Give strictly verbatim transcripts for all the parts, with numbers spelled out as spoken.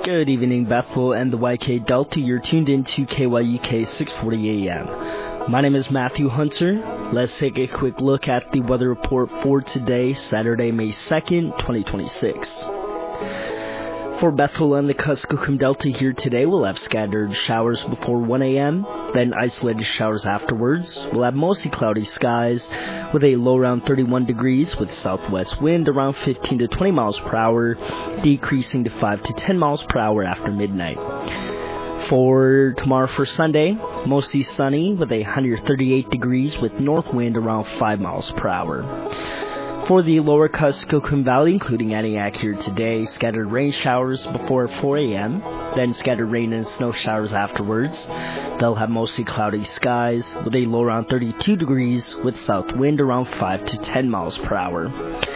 Good evening, Bethel and the Y K Delta. You're tuned in to K Y U K six forty A M. My name is Matthew Hunter. Let's take a quick look at the weather report for today, Saturday, May second, twenty twenty-six. For Bethel and the Kuskokwim Delta here today, we'll have scattered showers before one A M, then isolated showers afterwards. We'll have mostly cloudy skies with a low around thirty-one degrees with southwest wind around fifteen to twenty miles per hour, decreasing to five to ten miles per hour after midnight. For tomorrow, for Sunday, mostly sunny with a one hundred thirty-eight degrees with north wind around five miles per hour. For the lower Kuskokwim Valley, including Aniak here today, scattered rain showers before four A M, then scattered rain and snow showers afterwards. They'll have mostly cloudy skies with a low around thirty-two degrees with south wind around five to ten miles per hour.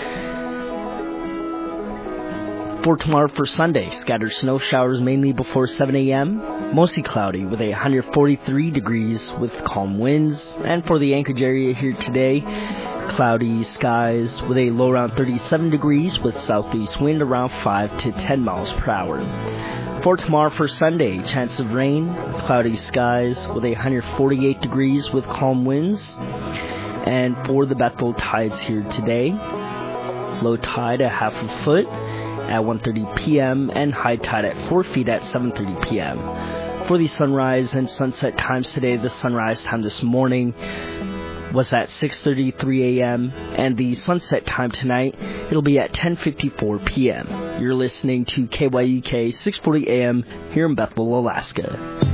For tomorrow, for Sunday, scattered snow showers mainly before seven A M, mostly cloudy with a one hundred forty-three degrees with calm winds. And for the Anchorage area here today, cloudy skies with a low around thirty-seven degrees with southeast wind around five to ten miles per hour. For tomorrow, for Sunday, chance of rain, cloudy skies with a one hundred forty-eight degrees with calm winds. And for the Bethel tides here today, low tide at half a foot at one thirty p.m. and high tide at four feet at seven thirty p.m. For the sunrise and sunset times today, the sunrise time this morning was at six thirty-three A M and the sunset time tonight, it'll be at ten fifty-four p.m. You're listening to K Y U K six forty A M here in Bethel, Alaska.